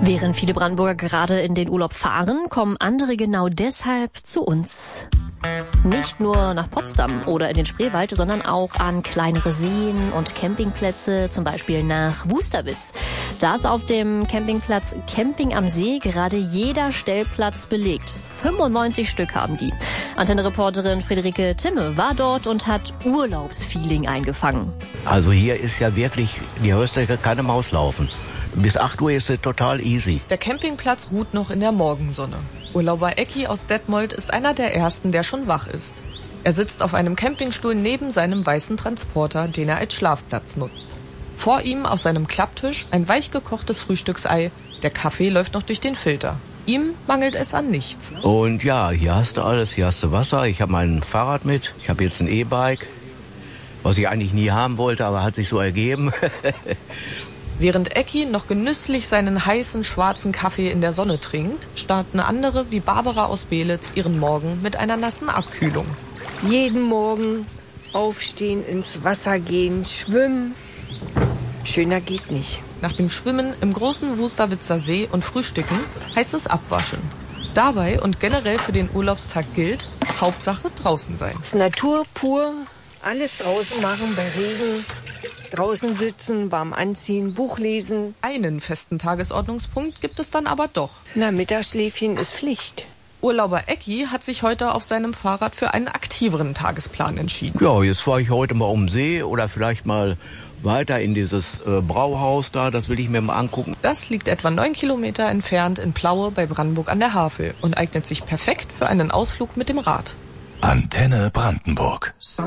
Während viele Brandenburger gerade in den Urlaub fahren, kommen andere genau deshalb zu uns. Nicht nur nach Potsdam oder in den Spreewald, sondern auch an kleinere Seen und Campingplätze, zum Beispiel nach Wusterwitz. Da ist auf dem Campingplatz Camping am See gerade jeder Stellplatz belegt. 95 Stück haben die. Antenne-Reporterin Friederike Timme war dort und hat Urlaubsfeeling eingefangen. Also hier ist ja wirklich, die hörst du keine Maus laufen. Bis 8 Uhr ist es total easy. Der Campingplatz ruht noch in der Morgensonne. Urlauber Ecki aus Detmold ist einer der ersten, der schon wach ist. Er sitzt auf einem Campingstuhl neben seinem weißen Transporter, den er als Schlafplatz nutzt. Vor ihm auf seinem Klapptisch ein weich gekochtes Frühstücksei. Der Kaffee läuft noch durch den Filter. Ihm mangelt es an nichts. Und ja, hier hast du alles. Hier hast du Wasser. Ich habe mein Fahrrad mit. Ich habe jetzt ein E-Bike, was ich eigentlich nie haben wollte, aber hat sich so ergeben. Während Ecki noch genüsslich seinen heißen, schwarzen Kaffee in der Sonne trinkt, starten andere wie Barbara aus Beelitz ihren Morgen mit einer nassen Abkühlung. Jeden Morgen aufstehen, ins Wasser gehen, schwimmen. Schöner geht nicht. Nach dem Schwimmen im großen Wusterwitzer See und Frühstücken heißt es abwaschen. Dabei und generell für den Urlaubstag gilt, Hauptsache draußen sein. Es ist Natur pur, alles draußen machen bei Regen. Draußen sitzen, warm anziehen, Buch lesen. Einen festen Tagesordnungspunkt gibt es dann aber doch. Na, Mittagsschläfchen ist Pflicht. Urlauber Ecki hat sich heute auf seinem Fahrrad für einen aktiveren Tagesplan entschieden. Ja, jetzt fahre ich heute mal um den See oder vielleicht mal weiter in dieses Brauhaus da. Das will ich mir mal angucken. Das liegt etwa 9 Kilometer entfernt in Plaue bei Brandenburg an der Havel und eignet sich perfekt für einen Ausflug mit dem Rad. Antenne Brandenburg.